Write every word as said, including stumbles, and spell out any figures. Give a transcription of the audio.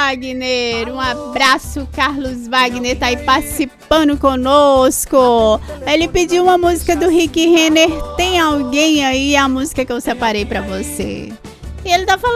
Wagner. Um abraço, Carlos Wagner tá aí participando conosco. Ele pediu uma música do Rick Renner. Tem alguém aí? A música que eu separei pra você. E ele tá falando